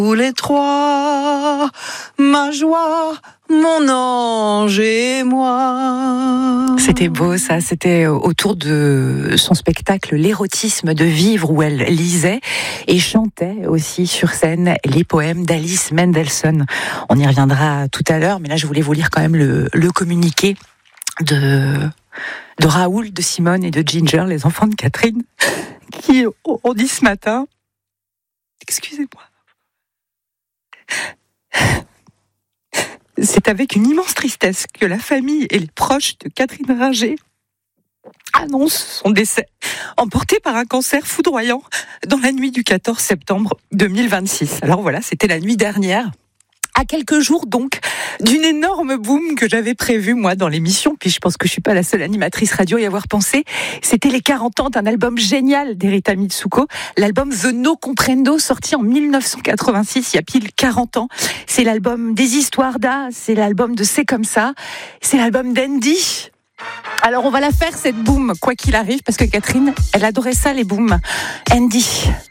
Tous les trois, ma joie, mon ange et moi. C'était beau ça, c'était autour de son spectacle L'érotisme de vivre où elle lisait et chantait aussi sur scène les poèmes d'Alice Mendelssohn. On y reviendra tout à l'heure, mais là je voulais vous lire quand même le communiqué de Raoul, de Simone et de Ginger, les enfants de Catherine, qui ont dit ce matin, excusez-moi, c'est avec une immense tristesse que la famille et les proches de Catherine Ringer annoncent son décès, emporté par un cancer foudroyant dans la nuit du 14 septembre 2026. Alors voilà, c'était la nuit dernière. À quelques jours donc d'une énorme boom que j'avais prévue moi dans l'émission, puis je pense que je suis pas la seule animatrice radio à y avoir pensé. C'était les 40 ans d'un album génial d'Erita Mitsuko, l'album The No Comprendo, sorti en 1986, il y a pile 40 ans. C'est l'album des histoires d'A, c'est l'album de C'est comme ça, c'est l'album d'Andy. Alors on va la faire cette boom, quoi qu'il arrive, parce que Catherine, elle adorait ça les booms. Andy.